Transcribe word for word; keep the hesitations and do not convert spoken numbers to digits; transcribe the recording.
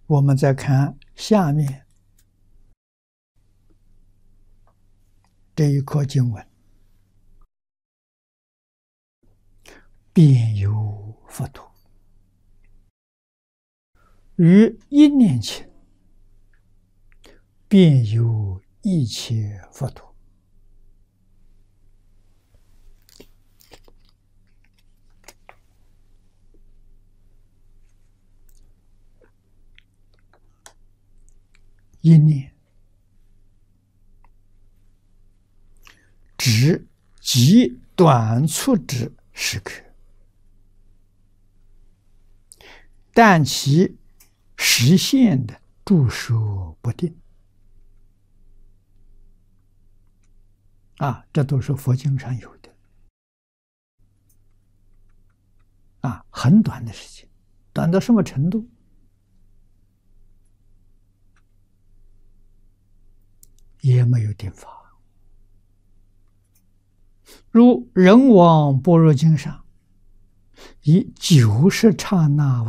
我们再看下面这一课经文：遍有佛土，于一念前，遍有一切佛土。一念指极短促之时刻，但其实现的住所不定。啊，这都是佛经上有的。啊，很短的时间，短到什么程度？也没有定法。如《人王般若经》上，以九十刹那